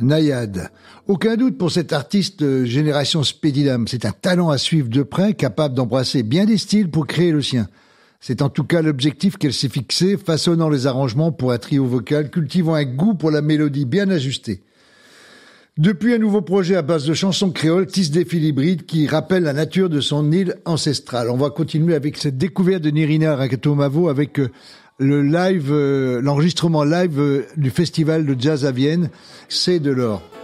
Naïade. Aucun doute pour cet artiste génération Spédidam. C'est un talent à suivre de près, capable d'embrasser bien des styles pour créer le sien. C'est en tout cas l'objectif qu'elle s'est fixé, façonnant les arrangements pour un trio vocal, cultivant un goût pour la mélodie bien ajustée. Depuis un nouveau projet à base de chansons créoles, tisse des fils hybrides qui rappellent la nature de son île ancestrale. On va continuer avec cette découverte de Nirina Rakatomavo avec l'enregistrement live du festival de jazz à Vienne, C'est de l'or.